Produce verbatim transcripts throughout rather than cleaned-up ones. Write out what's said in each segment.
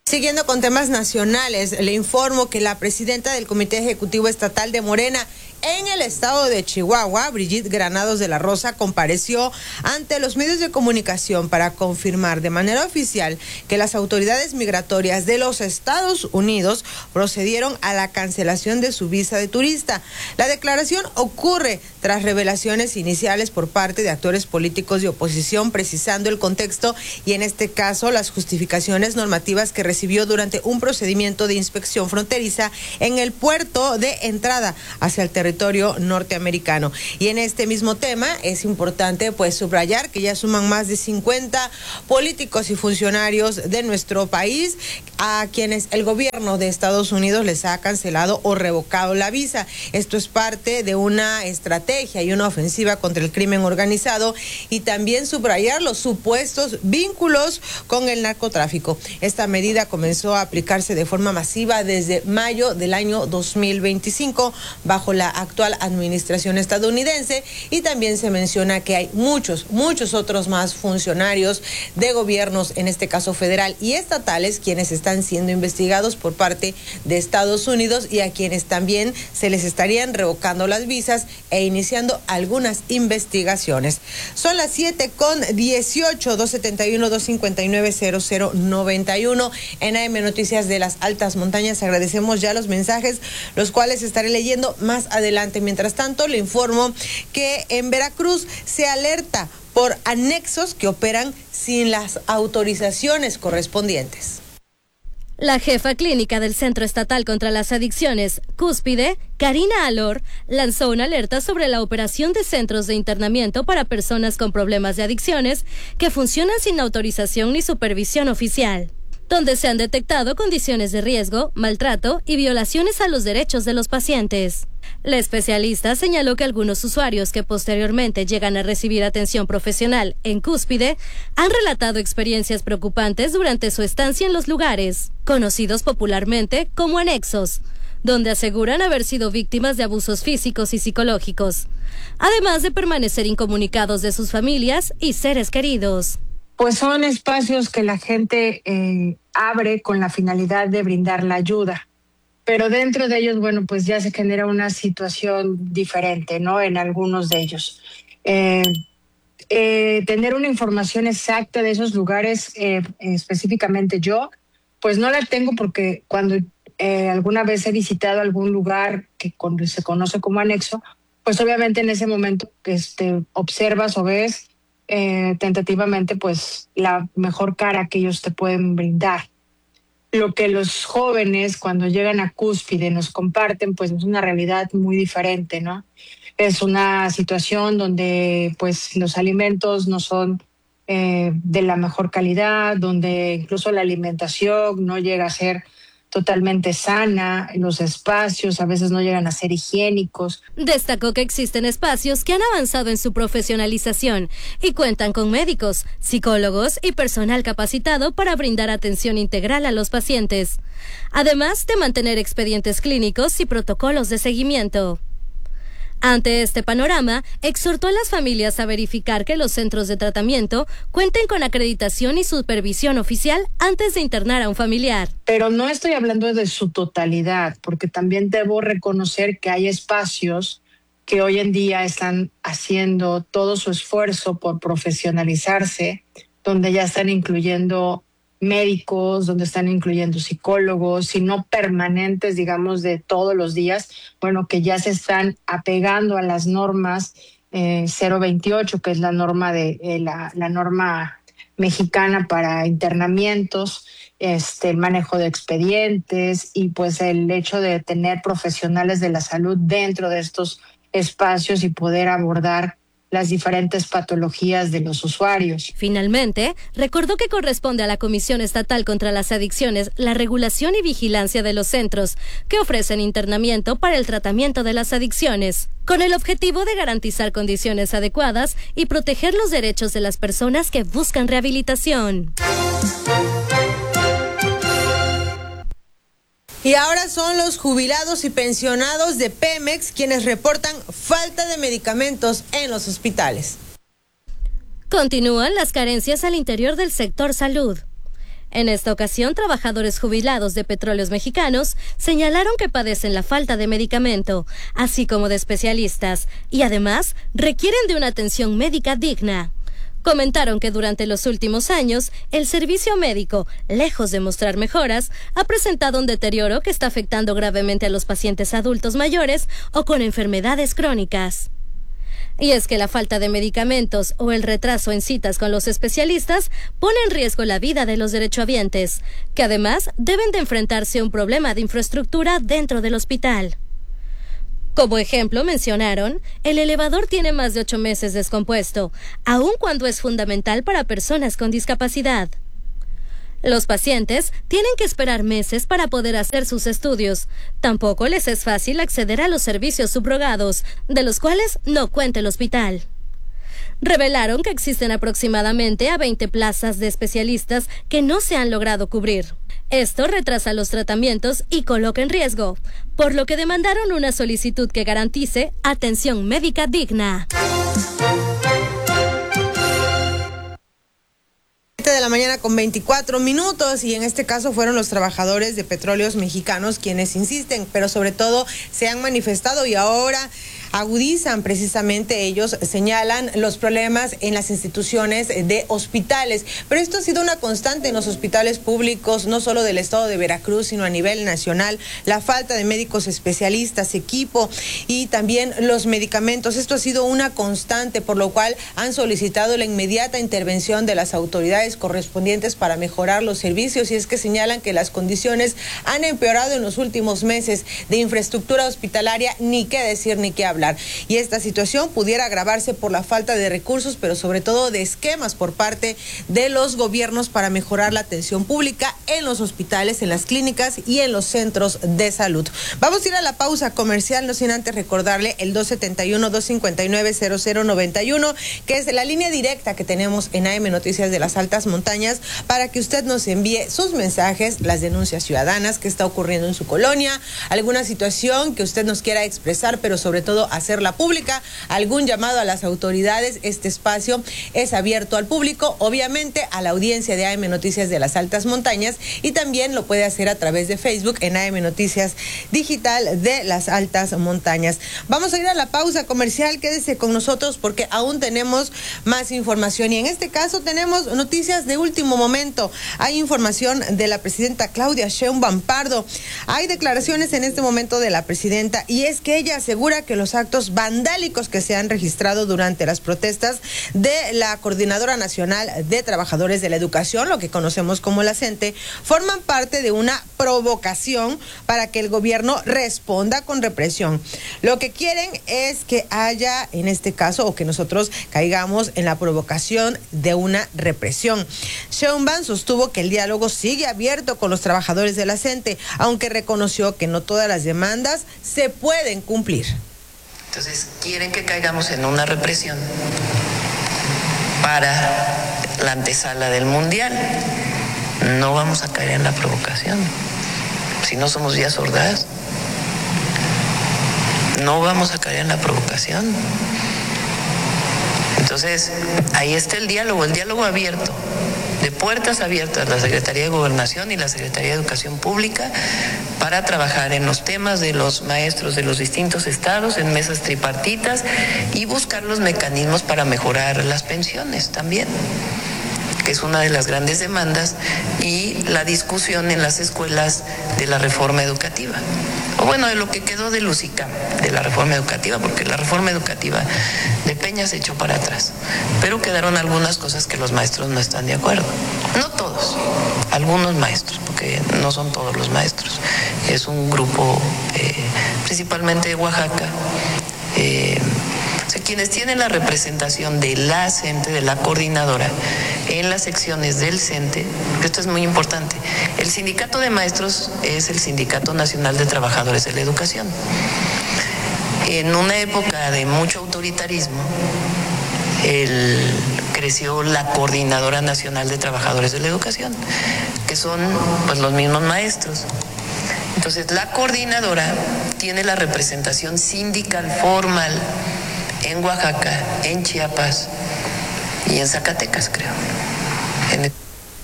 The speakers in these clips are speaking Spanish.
Siguiendo con temas nacionales, le informo que la presidenta del Comité Ejecutivo Estatal de Morena en el estado de Chihuahua, Brigitte Granados de la Rosa, compareció ante los medios de comunicación para confirmar de manera oficial que las autoridades migratorias de los Estados Unidos procedieron a la cancelación de su visa de turista. La declaración ocurre tras revelaciones iniciales por parte de actores políticos de oposición, precisando el contexto y en este caso las justificaciones normativas que recibió durante un procedimiento de inspección fronteriza en el puerto de entrada hacia el territorio norteamericano. Y en este mismo tema es importante pues subrayar que ya suman más de cincuenta políticos y funcionarios de nuestro país a quienes el gobierno de Estados Unidos les ha cancelado o revocado la visa. Esto es parte de una estrategia y una ofensiva contra el crimen organizado y también subrayar los supuestos vínculos con el narcotráfico. Esta medida comenzó a aplicarse de forma masiva desde mayo del año dos mil veinticinco bajo la actual administración estadounidense, y también se menciona que hay muchos, muchos otros más funcionarios de gobiernos, en este caso federal y estatales, quienes están siendo investigados por parte de Estados Unidos y a quienes también se les estarían revocando las visas e iniciando algunas investigaciones. Son las siete con dieciocho, dos setenta y uno, dos cincuenta y nueve, cero cero noventa y uno. En A M Noticias de las Altas Montañas agradecemos ya los mensajes, los cuales estaré leyendo más adelante. Mientras tanto, le informo que en Veracruz se alerta por anexos que operan sin las autorizaciones correspondientes. La jefa clínica del Centro Estatal contra las Adicciones, Cúspide, Karina Alor, lanzó una alerta sobre la operación de centros de internamiento para personas con problemas de adicciones que funcionan sin autorización ni supervisión oficial, donde se han detectado condiciones de riesgo, maltrato y violaciones a los derechos de los pacientes. La especialista señaló que algunos usuarios que posteriormente llegan a recibir atención profesional en Cúspide han relatado experiencias preocupantes durante su estancia en los lugares, conocidos popularmente como anexos, donde aseguran haber sido víctimas de abusos físicos y psicológicos, además de permanecer incomunicados de sus familias y seres queridos. Pues son espacios que la gente eh, abre con la finalidad de brindar la ayuda, pero dentro de ellos, bueno, pues ya se genera una situación diferente, ¿no? En algunos de ellos. Eh, eh, tener una información exacta de esos lugares, eh, específicamente yo, pues no la tengo porque cuando eh, alguna vez he visitado algún lugar que cuando se conoce como anexo, pues obviamente en ese momento este, observas o ves Eh, tentativamente pues la mejor cara que ellos te pueden brindar. Lo que los jóvenes cuando llegan a Cúspide nos comparten pues es una realidad muy diferente, ¿no? Es una situación donde pues los alimentos no son eh, de la mejor calidad, donde incluso la alimentación no llega a ser totalmente sana, los espacios a veces no llegan a ser higiénicos. Destacó que existen espacios que han avanzado en su profesionalización y cuentan con médicos, psicólogos y personal capacitado para brindar atención integral a los pacientes, además de mantener expedientes clínicos y protocolos de seguimiento. Ante este panorama, exhortó a las familias a verificar que los centros de tratamiento cuenten con acreditación y supervisión oficial antes de internar a un familiar. Pero no estoy hablando de su totalidad, porque también debo reconocer que hay espacios que hoy en día están haciendo todo su esfuerzo por profesionalizarse, donde ya están incluyendo médicos, donde están incluyendo psicólogos, si no permanentes, digamos, de todos los días, bueno, que ya se están apegando a las normas eh, cero veintiocho, que es la norma de eh, la, la norma mexicana para internamientos, este, el manejo de expedientes y pues el hecho de tener profesionales de la salud dentro de estos espacios y poder abordar las diferentes patologías de los usuarios. Finalmente, recordó que corresponde a la Comisión Estatal contra las Adicciones la regulación y vigilancia de los centros que ofrecen internamiento para el tratamiento de las adicciones, con el objetivo de garantizar condiciones adecuadas y proteger los derechos de las personas que buscan rehabilitación. Y ahora son los jubilados y pensionados de Pemex quienes reportan falta de medicamentos en los hospitales. Continúan las carencias al interior del sector salud. En esta ocasión, trabajadores jubilados de Petróleos Mexicanos señalaron que padecen la falta de medicamento, así como de especialistas, y además requieren de una atención médica digna. Comentaron que durante los últimos años, el servicio médico, lejos de mostrar mejoras, ha presentado un deterioro que está afectando gravemente a los pacientes adultos mayores o con enfermedades crónicas. Y es que la falta de medicamentos o el retraso en citas con los especialistas pone en riesgo la vida de los derechohabientes, que además deben de enfrentarse a un problema de infraestructura dentro del hospital. Como ejemplo, mencionaron, el elevador tiene más de ocho meses descompuesto, aun cuando es fundamental para personas con discapacidad. Los pacientes tienen que esperar meses para poder hacer sus estudios. Tampoco les es fácil acceder a los servicios subrogados, de los cuales no cuenta el hospital. Revelaron que existen aproximadamente a veinte plazas de especialistas que no se han logrado cubrir. Esto retrasa los tratamientos y coloca en riesgo, por lo que demandaron una solicitud que garantice atención médica digna. De la mañana con veinticuatro minutos, y en este caso fueron los trabajadores de Petróleos Mexicanos quienes insisten, pero sobre todo se han manifestado y ahora agudizan, precisamente ellos señalan los problemas en las instituciones de hospitales, pero esto ha sido una constante en los hospitales públicos, no solo del estado de Veracruz, sino a nivel nacional, la falta de médicos especialistas, equipo y también los medicamentos. Esto ha sido una constante, por lo cual han solicitado la inmediata intervención de las autoridades correspondientes para mejorar los servicios, y es que señalan que las condiciones han empeorado en los últimos meses. De infraestructura hospitalaria ni qué decir ni qué hablar. Y esta situación pudiera agravarse por la falta de recursos, pero sobre todo de esquemas por parte de los gobiernos para mejorar la atención pública en los hospitales, en las clínicas y en los centros de salud. Vamos a ir a la pausa comercial, no sin antes recordarle el dos setenta y uno, dos cincuenta y nueve, cero cero noventa y uno, que es la línea directa que tenemos en A M Noticias de las Altas Montañas, para que usted nos envíe sus mensajes, las denuncias ciudadanas que está ocurriendo en su colonia, alguna situación que usted nos quiera expresar, pero sobre todo hacerla pública, algún llamado a las autoridades. Este espacio es abierto al público, obviamente a la audiencia de A M Noticias de las Altas Montañas, y también lo puede hacer a través de Facebook en A M Noticias Digital de las Altas Montañas. Vamos a ir a la pausa comercial, quédese con nosotros porque aún tenemos más información, y en este caso tenemos noticias de último momento. Hay información de la presidenta Claudia Sheinbaum Pardo. Hay declaraciones en este momento de la presidenta, y es que ella asegura que los actos vandálicos que se han registrado durante las protestas de la Coordinadora Nacional de Trabajadores de la Educación, lo que conocemos como la CENTE, forman parte de una provocación para que el gobierno responda con represión. Lo que quieren es que haya, en este caso, o que nosotros caigamos en la provocación de una represión. Sheinbaum sostuvo que el diálogo sigue abierto con los trabajadores de la CENTE, aunque reconoció que no todas las demandas se pueden cumplir. Entonces, quieren que caigamos en una represión para la antesala del Mundial. No vamos a caer en la provocación. Si no somos vías sordas, no vamos a caer en la provocación. Entonces, ahí está el diálogo, el diálogo abierto, de puertas abiertas, la Secretaría de Gobernación y la Secretaría de Educación Pública, para trabajar en los temas de los maestros de los distintos estados, en mesas tripartitas, y buscar los mecanismos para mejorar las pensiones también, que es una de las grandes demandas, y la discusión en las escuelas de la reforma educativa, o bueno, de lo que quedó de Lucicam, de la reforma educativa, porque la reforma educativa de Peña se echó para atrás, pero quedaron algunas cosas que los maestros no están de acuerdo. No todos, algunos maestros, porque no son todos los maestros, es un grupo eh, principalmente de Oaxaca, eh, o sea, quienes tienen la representación de la CENTE, de la coordinadora, en las secciones del CENTE, esto es muy importante. El sindicato de maestros es el Sindicato Nacional de Trabajadores de la Educación. En una época de mucho autoritarismo, el, creció la Coordinadora Nacional de Trabajadores de la Educación, que son pues los mismos maestros. Entonces, la coordinadora tiene la representación sindical formal en Oaxaca, en Chiapas y en Zacatecas, creo. En el...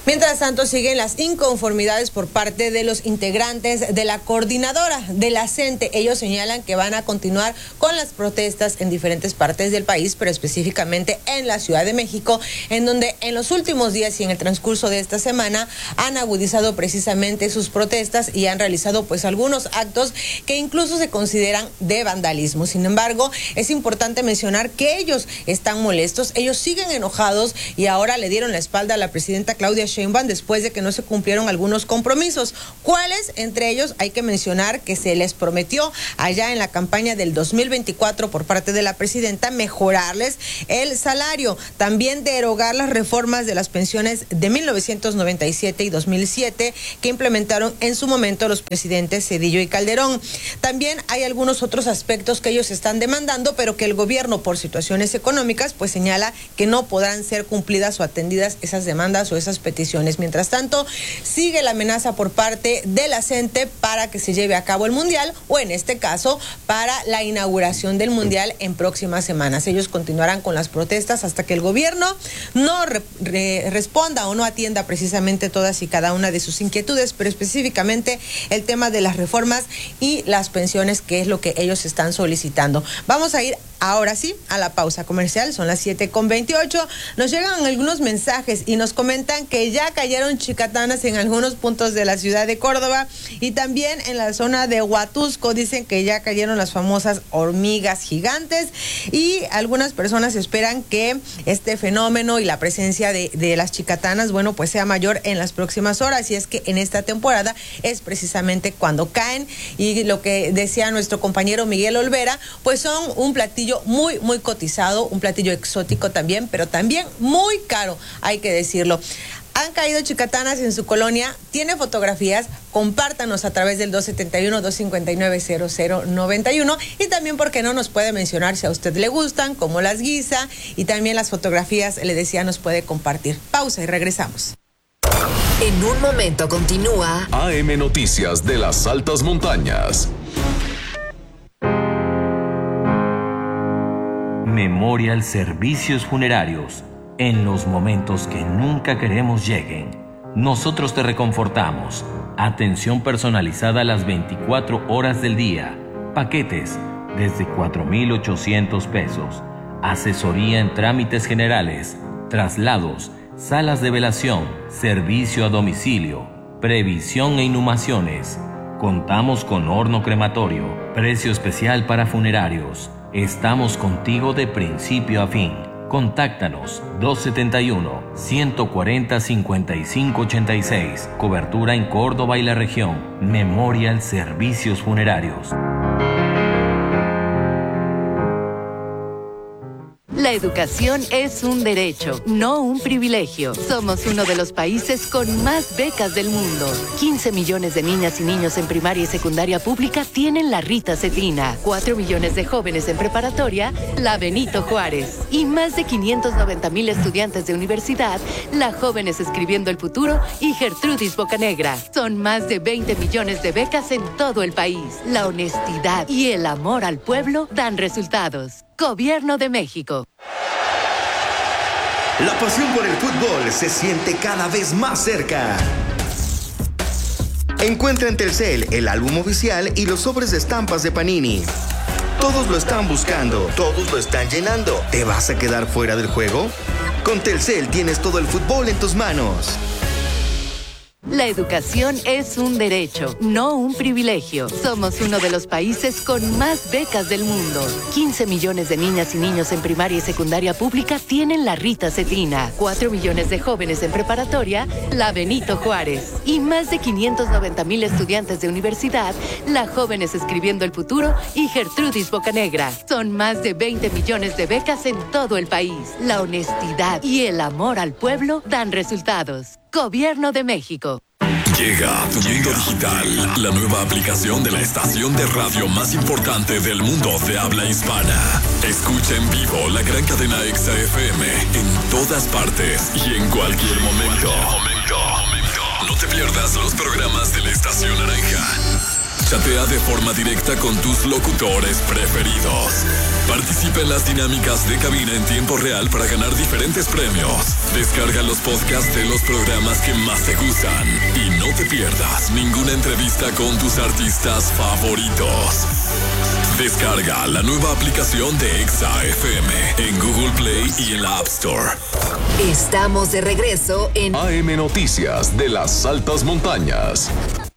Mientras tanto, siguen las inconformidades por parte de los integrantes de la coordinadora de la C E N T E. Ellos señalan que van a continuar con las protestas en diferentes partes del país, pero específicamente en la Ciudad de México, en donde en los últimos días y en el transcurso de esta semana han agudizado precisamente sus protestas y han realizado pues algunos actos que incluso se consideran de vandalismo. Sin embargo, es importante mencionar que ellos están molestos, ellos siguen enojados y ahora le dieron la espalda a la presidenta Claudia Sheinbaum después de que no se cumplieron algunos compromisos. ¿Cuáles? Entre ellos hay que mencionar que se les prometió allá en la campaña del dos mil veinticuatro por parte de la presidenta mejorarles el salario, también derogar las reformas de las pensiones de mil novecientos noventa y siete y dos mil siete que implementaron en su momento los presidentes Zedillo y Calderón. También hay algunos otros aspectos que ellos están demandando, pero que el gobierno por situaciones económicas pues señala que no podrán ser cumplidas o atendidas esas demandas o esas peticiones. Mientras tanto, sigue la amenaza por parte de la C E N T E para que se lleve a cabo el Mundial, o en este caso para la inauguración del Mundial en próximas semanas. Ellos continuarán con las protestas hasta que el gobierno no re, re, responda o no atienda precisamente todas y cada una de sus inquietudes, pero específicamente el tema de las reformas y las pensiones, que es lo que ellos están solicitando. Vamos a ir ahora sí a la pausa comercial, son las siete con veintiocho. Nos llegan algunos mensajes y nos comentan que ya cayeron chicatanas en algunos puntos de la ciudad de Córdoba y también en la zona de Huatusco. Dicen que ya cayeron las famosas hormigas gigantes y algunas personas esperan que este fenómeno y la presencia de, de las chicatanas, bueno, pues sea mayor en las próximas horas, y es que en esta temporada es precisamente cuando caen, y lo que decía nuestro compañero Miguel Olvera, pues son un platillo muy, muy cotizado, un platillo exótico también, pero también muy caro, hay que decirlo. Han caído chicatanas en su colonia, tiene fotografías, compártanos a través del dos siete uno, dos cinco nueve, cero cero nueve uno, y también, porque no, nos puede mencionar si a usted le gustan, cómo las guisa, y también las fotografías, le decía, nos puede compartir. Pausa y regresamos. En un momento continúa A M Noticias de las Altas Montañas. Memorial Servicios Funerarios. En los momentos que nunca queremos lleguen, nosotros te reconfortamos. Atención personalizada a las veinticuatro horas del día. Paquetes desde cuatro mil ochocientos pesos. Asesoría en trámites generales, traslados, salas de velación, servicio a domicilio, previsión e inhumaciones. Contamos con horno crematorio, precio especial para funerarios. Estamos contigo de principio a fin. Contáctanos dos siete uno, uno cuatro cero, cinco cinco ocho seis. Cobertura en Córdoba y la región. Memorial Servicios Funerarios. La educación es un derecho, no un privilegio. Somos uno de los países con más becas del mundo. quince millones de niñas y niños en primaria y secundaria pública tienen la Rita Cetina. cuatro millones de jóvenes en preparatoria, la Benito Juárez. Y más de quinientos noventa mil estudiantes de universidad, la Jóvenes Escribiendo el Futuro y Gertrudis Bocanegra. Son más de veinte millones de becas en todo el país. La honestidad y el amor al pueblo dan resultados. Gobierno de México. La pasión por el fútbol se siente cada vez más cerca. Encuentra en Telcel el álbum oficial y los sobres de estampas de Panini. Todos lo están buscando, todos lo están llenando. ¿Te vas a quedar fuera del juego? Con Telcel tienes todo el fútbol en tus manos. La educación es un derecho, no un privilegio. Somos uno de los países con más becas del mundo. quince millones de niñas y niños en primaria y secundaria pública tienen la Rita Cetina. cuatro millones de jóvenes en preparatoria, la Benito Juárez. Y más de quinientos noventa mil estudiantes de universidad, la Jóvenes Escribiendo el Futuro y Gertrudis Bocanegra. Son más de veinte millones de becas en todo el país. La honestidad y el amor al pueblo dan resultados. Gobierno de México. Llega a tu mundo digital, la nueva aplicación de la estación de radio más importante del mundo de habla hispana. Escucha en vivo la gran cadena Exa F M en todas partes y en cualquier momento. No te pierdas los programas de la Estación Naranja. Chatea de forma directa con tus locutores preferidos. Participa en las dinámicas de cabina en tiempo real para ganar diferentes premios. Descarga los podcasts de los programas que más te gustan y no te pierdas ninguna entrevista con tus artistas favoritos. Descarga la nueva aplicación de Exa F M en Google Play y en la App Store. Estamos de regreso en A M Noticias de las Altas Montañas.